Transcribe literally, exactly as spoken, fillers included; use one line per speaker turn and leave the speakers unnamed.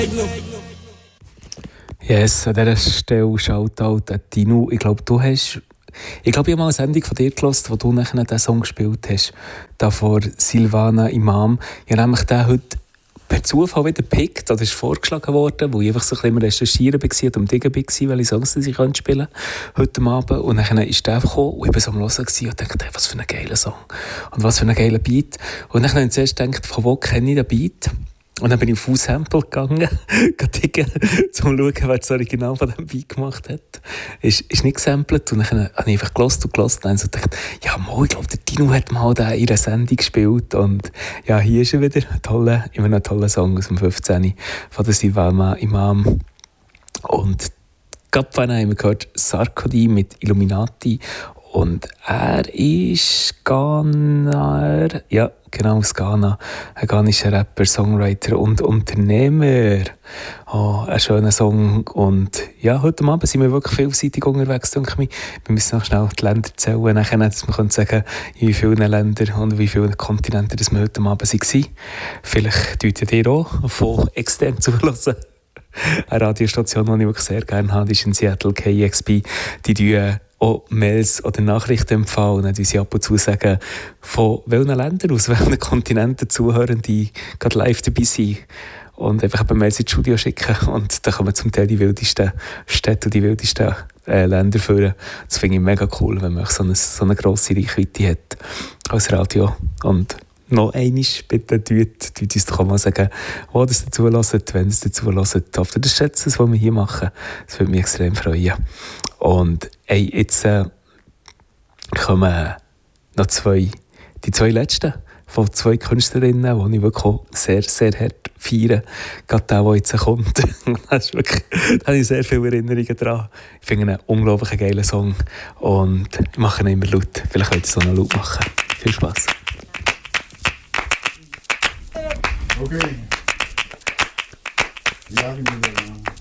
Yes, an dieser Stelle Shoutout an Tino. Ich glaube, du hast... Ich glaube, ich habe mal eine Sendung von dir gehört, wo du nachher diesen Song gespielt hast. Da vor Silvana Imam. Ich habe nämlich den heute per Zufall wieder gepickt, oder ist vorgeschlagen worden, wo ich einfach so ein bisschen recherchieren war und am Diggen war, welche Songs ich spielen konnte heute Abend. Und dann ist der einfach gekommen und ich war so am Hören und dachte, hey, was für ein geiler Song. Und was für ein geiler Beat. Und dann habe ich zuerst gedacht, von wo kenne ich den Beat? Und dann bin ich auf Full Sample gegangen, um zu schauen, wer das Original von diesem Beat gemacht hat. Ist, ist nicht gesampelt. Und dann habe ich einfach gehört und gehört. Und dann so gedacht, ja, mal, ich glaube, der Tino hat mal den in einer Sendung gespielt. Und ja, hier ist er wieder. Ein toller, immer noch ein toller Song aus dem fünfzehn von der Silvana Imam. Und gerade vorhin haben wir gehört Sarkodie mit Illuminati. Und er ist Ghana, ja, genau, aus Ghana. Ein ghanischer Rapper, Songwriter und Unternehmer. Oh, ein schöner Song. Und ja, heute Abend sind wir wirklich vielseitig unterwegs, denke ich. Wir müssen noch schnell die Länder zählen, nachher, dass wir sagen können, in wie vielen Ländern und wie vielen Kontinenten wir heute Abend waren. Vielleicht deutet ihr auch von extern zuhören. Eine Radiostation, die ich wirklich sehr gerne habe, ist in Seattle, K X B. Die tun auch Mails oder Nachrichten empfangen und sie ab und zu sagen, von welchen Ländern, aus welchen Kontinenten zuhören, die gerade live dabei sind. Und einfach eben Mails ins Studio schicken. Und da kommen zum Teil die wildesten Städte und die wildesten äh, Länder führen. Das finde ich mega cool, wenn man so eine, so eine grosse Reichweite hat als Radio. Und noch einmal, bitte tut, tut uns doch auch mal sagen, wo das dazu hört, wenn es dazu hört. Hofft ihr das schätzen, was wir hier machen? Das würde mich extrem freuen. Und ey, jetzt äh, kommen noch zwei, die zwei letzten von zwei Künstlerinnen, die ich wirklich auch sehr, sehr hart feiere. Gerade der, der jetzt kommt. Das ist wirklich, da habe ich sehr viele Erinnerungen dran. Ich finde ihn einen unglaublich geilen Song und ich mache ihn immer laut. Vielleicht könnt ihr es auch noch laut machen. Viel Spass.
Okay. Ja, ich bin wieder.